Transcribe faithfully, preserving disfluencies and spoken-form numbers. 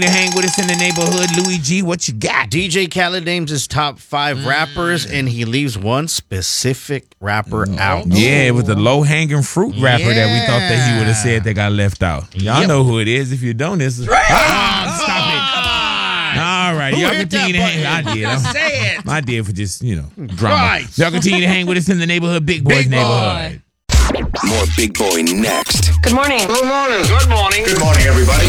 to hang with us in the neighborhood. Louis G, what you got? D J Khaled names his top five mm. rappers, and he leaves one specific rapper mm. out. Yeah, it was the low-hanging fruit rapper yeah. that we thought that he would have said that got left out. Y'all yep. know who it is. If you don't, it's... Right. Oh, stop oh, it. All right, Who y'all continue to hang. I did. Say it. I did for just, you know, drama. Right. Y'all continue to hang with us in the neighborhood, Big Boy's Big neighborhood. Boy. More Big Boy next. Good morning. Good morning. Good morning. Good morning, everybody.